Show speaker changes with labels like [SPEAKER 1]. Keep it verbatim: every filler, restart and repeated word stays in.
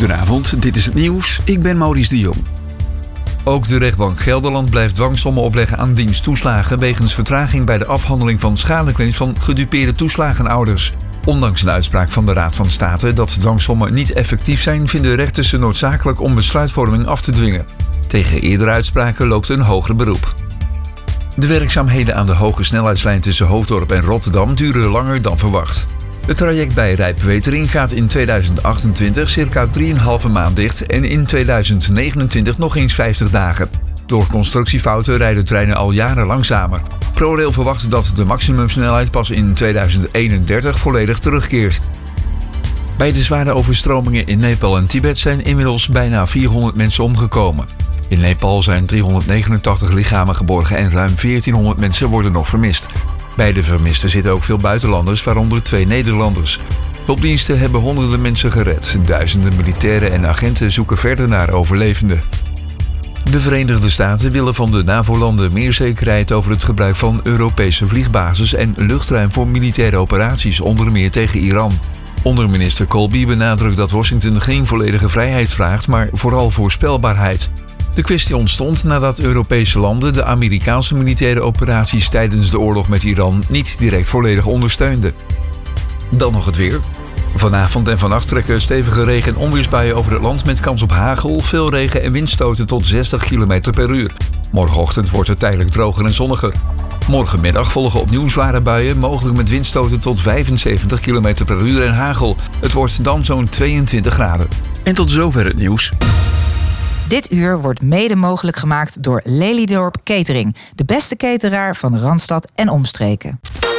[SPEAKER 1] Goedenavond, dit is het nieuws. Ik ben Maurice de Jong. Ook de rechtbank Gelderland blijft dwangsommen opleggen aan diensttoeslagen wegens vertraging bij de afhandeling van schadeclaims van gedupeerde toeslagenouders. Ondanks een uitspraak van de Raad van State dat dwangsommen niet effectief zijn, vinden rechters ze noodzakelijk om besluitvorming af te dwingen. Tegen eerdere uitspraken loopt een hoger beroep. De werkzaamheden aan de hoge snelheidslijn tussen Hoofddorp en Rotterdam duren langer dan verwacht. Het traject bij Rijpwetering gaat in tweeduizend achtentwintig circa drieënhalve maand dicht en in tweeduizend negenentwintig nog eens vijftig dagen. Door constructiefouten rijden treinen al jaren langzamer. ProRail verwacht dat de maximumsnelheid pas in tweeduizend eenendertig volledig terugkeert. Bij de zware overstromingen in Nepal en Tibet zijn inmiddels bijna vierhonderd mensen omgekomen. In Nepal zijn driehonderdnegenentachtig lichamen geborgen en ruim veertienhonderd mensen worden nog vermist. Bij de vermisten zitten ook veel buitenlanders, waaronder twee Nederlanders. Hulpdiensten hebben honderden mensen gered. Duizenden militairen en agenten zoeken verder naar overlevenden. De Verenigde Staten willen van de NAVO-landen meer zekerheid over het gebruik van Europese vliegbases en luchtruim voor militaire operaties, onder meer tegen Iran. Onderminister Colby benadrukt dat Washington geen volledige vrijheid vraagt, maar vooral voorspelbaarheid. De kwestie ontstond nadat Europese landen de Amerikaanse militaire operaties tijdens de oorlog met Iran niet direct volledig ondersteunden. Dan nog het weer. Vanavond en vannacht trekken stevige regen- en onweersbuien over het land met kans op hagel, veel regen en windstoten tot zestig kilometer per uur. Morgenochtend wordt het tijdelijk droger en zonniger. Morgenmiddag volgen opnieuw zware buien, mogelijk met windstoten tot vijfenzeventig kilometer per uur en hagel. Het wordt dan zo'n tweeëntwintig graden. En tot zover het nieuws.
[SPEAKER 2] Dit uur wordt mede mogelijk gemaakt door Lelydorp Catering, de beste cateraar van Randstad en omstreken.